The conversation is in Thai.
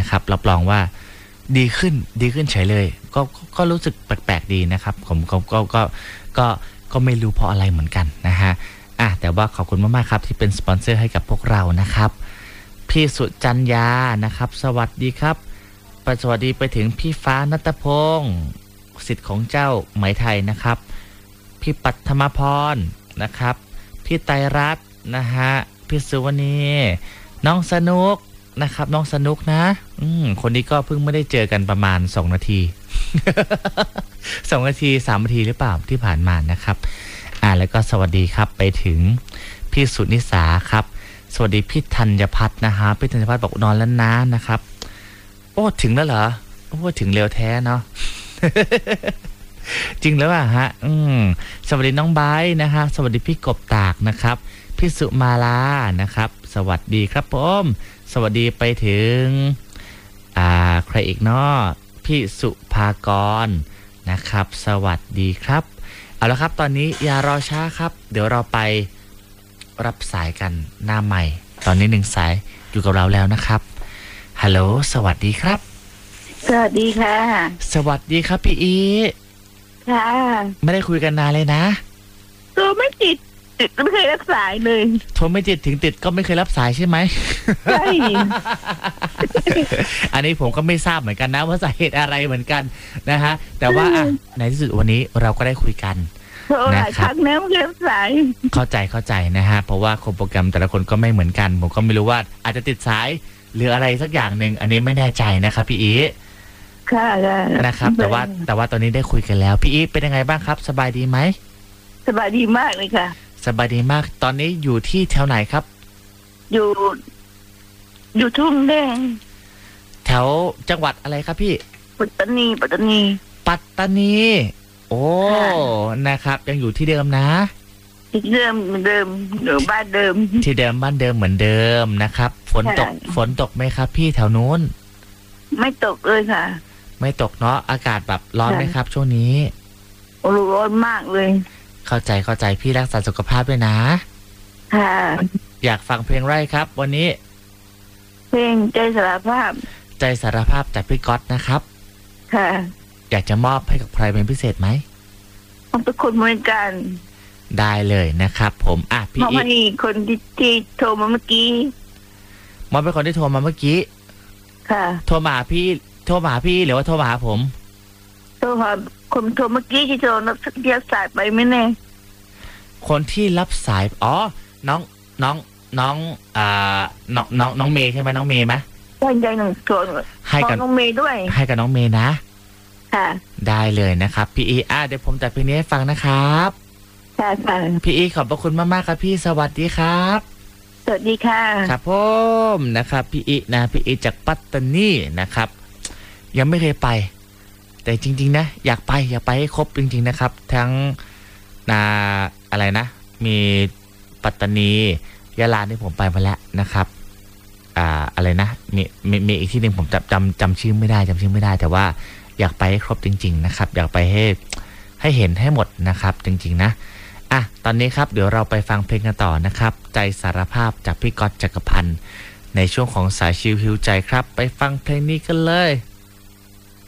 นะครับรับรองว่าดีขึ้นเฉยเลยก็รู้สึกแปลกๆดีนะครับผมก็ไม่รู้เพราะอะไรเหมือนกันนะฮะแต่ว่าขอบคุณมากๆครับที่เป็นสปอนเซอร์ให้กับพวกเรานะครับพี่สุจัญญานะครับสวัสดีครับสวัสดีไปถึงพี่ฟ้าณัฐพงศ์ศิษย์ของเจ้าไหมไทยนะครับพี่ปัทมพรนะครับพี่ไตรรัตน์นะฮะพี่สุวรรณีน้องสนุกนะครับน้องสนุกนะคนนี้ก็เพิ่งไม่ได้เจอกันประมาณ2นาที 2นาที3นาทีหรือเปล่าที่ผ่านมานะครับแล้วก็สวัสดีครับไปถึงพี่สุนิสาครับสวัสดีพี่ธัญพัฒน์นะฮะพี่ธัญพัฒน์บอกนอนแล้วนะนะครับโอ้ถึงแล้วเหรอโอ้ถึงเร็วแท้เนาะ จริงแล้วฮะสวัสดีน้องไบร์ทนะฮะสวัสดีพี่กบตากนะครับพี่สุมาลานะครับสวัสดีครับผมสวัสดีไปถึงใครอีกเนาะพี่สุภากรนะครับสวัสดีครับเอาละครับตอนนี้อย่ารอช้าครับเดี๋ยวเราไปรับสายกันหน้าใหม่ตอนนี้1สายอยู่กับเราแล้วนะครับฮัลโหลสวัสดีครับสวัสดีค่ะสวัสดีครับพี่อีค่ะไม่ได้คุยกันนานเลยนะโทรไม่ติดไม่เคยรับสายเลยโทรไม่ติดถึงติดก็ไม่เคยรับสายใช่ไหมใช่อันนี้ผมก็ไม่ทราบเหมือนกันนะว่าสาเหตุอะไรเหมือนกันนะฮะแต่ว่าในที่สุดวันนี้เราก็ได้คุยกันโทรหลายครั้งแล้วไม่รับสายเข้าใจนะฮะเพราะว่าโปรแกรมแต่ละคนก็ไม่เหมือนกันผมก็ไม่รู้ว่าอาจจะติดสายหรืออะไรสักอย่างหนึ่งอันนี้ไม่แน่ใจนะครับพี่อีค่ะนะครับแต่ว่าตอนนี้ได้คุยกันแล้วพี่อีเป็นยังไงบ้างครับสบายดีไหมสบายดีมากเลยค่ะสบายดีมากตอนนี้อยู่ที่แถวไหนครับอยู่ทุ่งแดงแถวจังหวัดอะไรครับพี่ปัตตานีโอ้นะครับยังอยู่ที่เดิมนะที่เดิมอยู่บ้านเดิมที่เดิมบ้านเดิมเหมือนเดิมนะครับฝนตกไหมครับพี่แถวนู้นไม่ตกเลยค่ะไม่ตกเนาะอากาศแบบร้อนไหมครับช่วงนี้ร้อนมากเลยเข้าใจพี่รักษาสุขภาพด้วยนะค่ะอยากฟังเพลงไรครับวันนี้เพลงใจสารภาพจากพี่ก๊อตนะครับค่ะอยากจะมอบให้กับใครเป็นพิเศษไหมมอบเป็นคนเหมือนกันได้เลยนะครับผมพี่มอบให้คนที่โทรมาเมื่อกี้มอบเป็นคนที่โทรมาเมื่อกี้ค่ะโทรมาหาพี่หรือว่าโทรมาหาผมโทรหาคนโทรเมื่อกี้ที่โทรรับสายไปไม่แน่คนที่รับสายน้องเมย์ใช่ไหมน้องเมย์ไหมใช่หนึ่งโทรให้กับน้องเมย์ด้วยให้กับน้องเมย์นะค่ะได้เลยนะครับพี่อีเดี๋ยวผมจัดเพลงนี้ให้ฟังนะครับค่ะพี่อีขอบพระคุณมากๆครับพี่สวัสดีครับสวัสดีค่ะครับผมนะครับพี่อีนะพี่อีจากปัตตานีนะครับยังไม่เคยไปแต่จริงๆนะอยากไปให้ครบจริงๆนะครับทั้งอะไรนะมีปัตตานียะลาที่ผมไปมาแล้วนะครับอะไรนะมีอีกที่หนึ่งผมจำชื่อไม่ได้แต่ว่าอยากไปให้ครบจริงๆนะครับอยากไปให้เห็นให้หมดนะครับจริงๆนะตอนนี้ครับเดี๋ยวเราไปฟังเพลงกันต่อนะครับใจสารภาพจากพี่ก๊อตจักรพันธ์ในช่วงของสายชิลฮิวใจครับไปฟังเพลงนี้กันเลย